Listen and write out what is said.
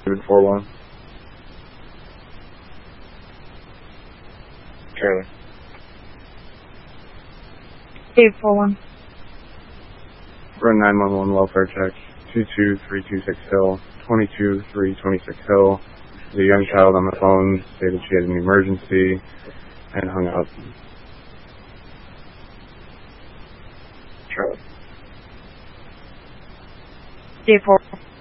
David 4-1. Charlie. Dave 4-1. Run 911 welfare check. 22326 Hill. 22326 Hill. There's a young child on the phone, stated she had an emergency, and hung up. Charlie. Dave 4-1.